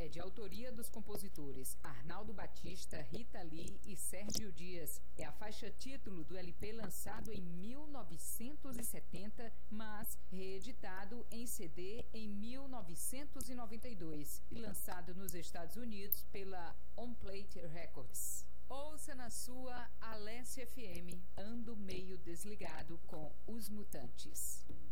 é de autoria dos compositores Arnaldo Batista, Rita Lee e Sérgio Dias. É a faixa título do LP lançado em 1970, mas reeditado em CD em 1992 e lançado nos Estados Unidos pela On Plate Records. Ouça na sua Alessia FM, Ando Meio Desligado com Os Mutantes.